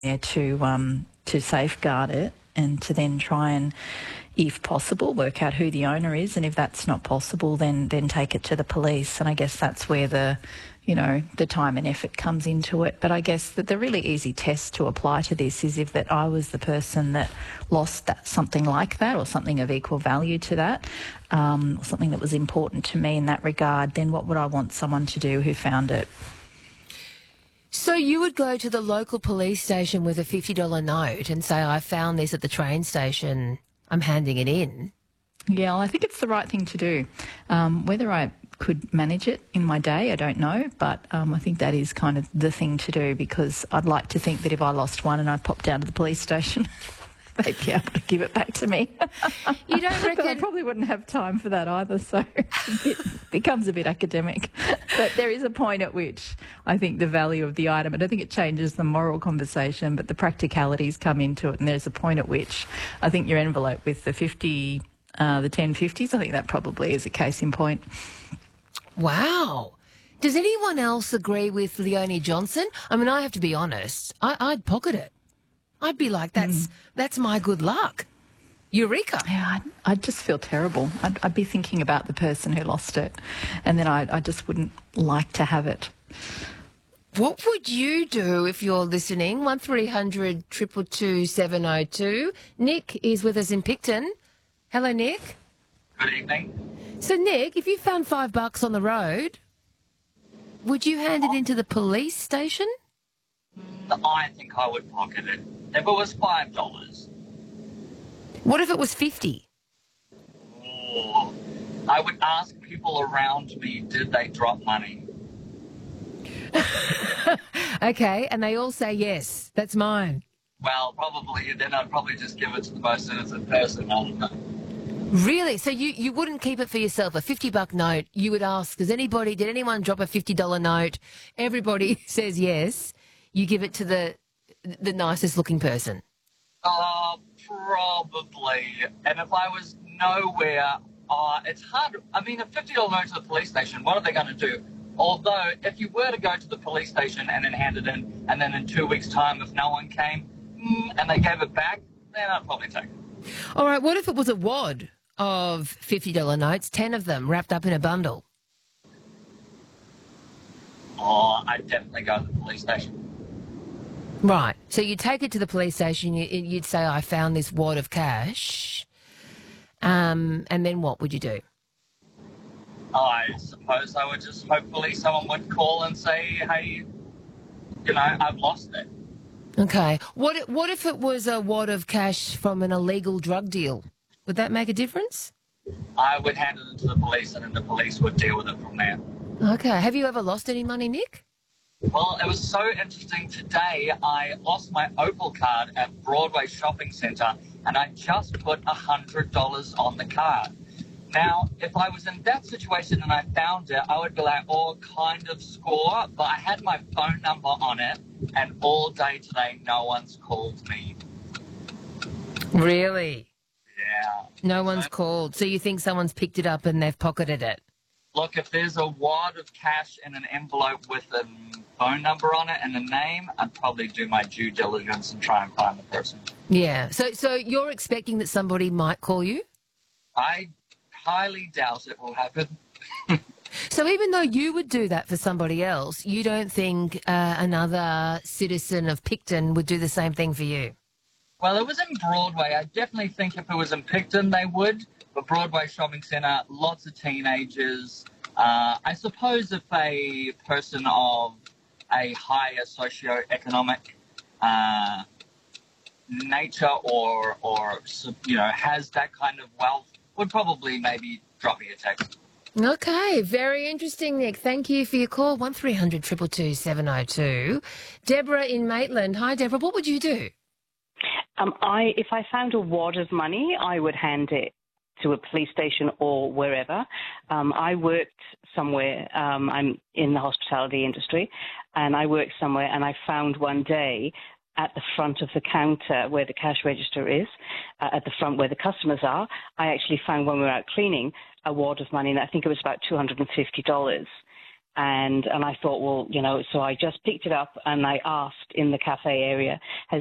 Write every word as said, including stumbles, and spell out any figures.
there to um, to safeguard it, and to then try and, if possible, work out who the owner is, and if that's not possible, then then take it to the police. And I guess that's where the, you know, the time and effort comes into it. But I guess that the really easy test to apply to this is if that I was the person that lost that, something like that, or something of equal value to that, um, or something that was important to me in that regard, then what would I want someone to do who found it? So you would go to the local police station with a fifty dollar note and say, I found this at the train station, I'm handing it in. Yeah, well, I think it's the right thing to do. Um, whether I could manage it in my day, I don't know, but um, I think that is kind of the thing to do, because I'd like to think that if I lost one and I popped down to the police station, they'd be able to give it back to me. You don't reckon... But I probably wouldn't have time for that either, so it becomes a bit academic. But there is a point at which I think the value of the item, I don't think it changes the moral conversation, but the practicalities come into it, and there's a point at which I think your envelope with the fifty, uh, the ten fifties, I think that probably is a case in point. Wow. Does anyone else agree with Leonie Johnson? I mean, I have to be honest, I, I'd pocket it. I'd be like, that's mm. that's my good luck. Eureka. Yeah, I'd, I'd just feel terrible. I'd, I'd be thinking about the person who lost it, and then I, I just wouldn't like to have it. What would you do if you're listening? one three hundred two two two seven oh two. Nick is with us in Picton. Hello, Nick. Good evening. So, Nick, if you found five bucks on the road, would you hand it into the police station? I think I would pocket it. If it was five dollars. What if it was fifty? Oh, I would ask people around me, did they drop money? Okay, and they all say yes, that's mine. Well, probably, then I'd probably just give it to the most innocent person. I don't know. Really? So you, you wouldn't keep it for yourself? A fifty buck note, you would ask, does anybody, did anyone drop a fifty dollar note? Everybody says yes. You give it to the the nicest looking person? Uh, probably. And if I was nowhere, uh, it's hard. I mean, a fifty dollar note to the police station, what are they going to do? Although, if you were to go to the police station and then hand it in, and then in two weeks' time, if no one came mm, and they gave it back, then I'd probably take it. All right, what if it was a wad of fifty dollar notes, ten of them wrapped up in a bundle? Oh, I'd definitely go to the police station. Right. So you take it to the police station, you, you'd say, I found this wad of cash, um, and then what would you do? I suppose I would just, hopefully someone would call and say, hey, you know, I've lost it. Okay. What, what if it was a wad of cash from an illegal drug deal? Would that make a difference? I would hand it to the police, and then the police would deal with it from there. Okay. Have you ever lost any money, Nick? Well, it was so interesting. Today, I lost my Opal card at Broadway Shopping Centre, and I just put one hundred dollars on the card. Now, if I was in that situation and I found it, I would be like, oh, kind of score, but I had my phone number on it, and all day today, no one's called me. Really? Yeah. No one's so, called. So you think someone's picked it up and they've pocketed it? Look, if there's a wad of cash in an envelope with a phone number on it and a name, I'd probably do my due diligence and try and find the person. Yeah. So so you're expecting that somebody might call you? I highly doubt it will happen. So even though you would do that for somebody else, you don't think uh, another citizen of Picton would do the same thing for you? Well, it was in Broadway. I definitely think if it was in Picton, they would. But Broadway Shopping Centre, lots of teenagers. Uh, I suppose if a person of a higher socio-economic uh, nature or, or, you know, has that kind of wealth, would probably maybe drop me a text. Okay, very interesting, Nick. Thank you for your call. one three hundred two two two seven oh two. Deborah in Maitland. Hi, Deborah. What would you do? Um, I, if I found a wad of money, I would hand it to a police station or wherever. Um, I worked somewhere, um, I'm in the hospitality industry, and I worked somewhere and I found one day at the front of the counter where the cash register is, uh, at the front where the customers are, I actually found when we were out cleaning a wad of money, and I think it was about two hundred fifty dollars. And and I thought, well, you know, so I just picked it up and I asked in the cafe area, has